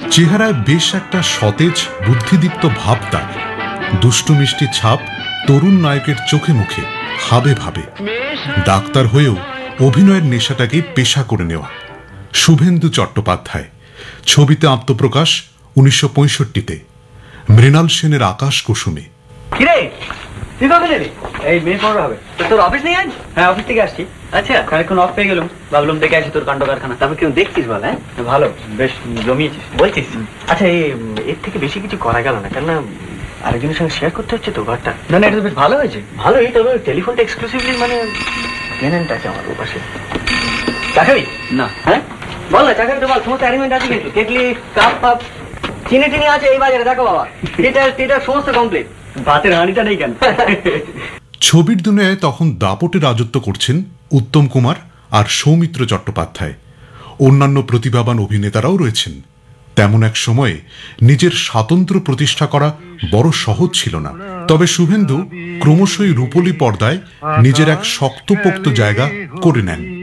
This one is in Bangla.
চেহারায় বেশ একটা সতেজ বুদ্ধিদীপ্ত ভাব তার। দুষ্টু মিষ্টি ছাপ তরুণ নায়কের চোখে মুখে, হাবে ভাবে। ডাক্তার হয়েও অভিনয়ের নেশাটাকে পেশা করে নেওয়া। শুভেন্দু চট্টোপাধ্যায়, ছবিতে আত্মপ্রকাশ 1965-তে, মৃণাল সেনের আকাশ কুসুমে। এই মেয়ে পড়া হবে তোর অফিস নেই আজ? হ্যাঁ, অফিস থেকে আসছি। আচ্ছা, খানিকক্ষণ অফ পেয়ে গেলাম, ভাবলাম দেখে আসি তোর কাণ্ড কারখানা। তারপর কেউ দেখছিস বল? হ্যাঁ, ভালো, বেশ জমিয়েছিস বলছিস। আচ্ছা, এর থেকে বেশি কিছু করা গেল না, কেননা আরেকজনের সঙ্গে শেয়ার করতে হচ্ছে তো ঘরটা। না না, এটা তো বেশ ভালো হয়েছে। ভালোই, তবে টেলিফোনটা এক্সক্লুসিভলি মানে টেনেন্ট আছে আমার পাশে। চাকরি না? হ্যাঁ বল না, চাকরি তো বল। সমস্ত অ্যারেঞ্জমেন্ট আছে কিন্তু, কেটলি কাপ ফাপ চিনি টিনি আছে এই বাজারে। দেখো বাবা, এটা সমস্ত কমপ্লিট। ভাতের হাঁড়িটা নেই কেন? ছবির দুনিয়ায় তখন দাপটে রাজত্ব করছেন উত্তম কুমার আর সৌমিত্র চট্টোপাধ্যায়। অন্যান্য প্রতিভাবান অভিনেতারাও রয়েছেন। তেমন এক সময়ে নিজের স্বাতন্ত্র্য প্রতিষ্ঠা করা বড় সহজ ছিল না। তবে শুভেন্দু ক্রমশই রূপলী পর্দায় নিজের এক শক্তপোক্ত জায়গা করে নেন।